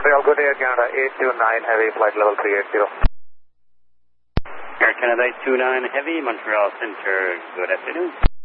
Montreal, good day, Air Canada 829 Heavy, flight level 380. Air Canada 829 Heavy, Montreal Center, good afternoon.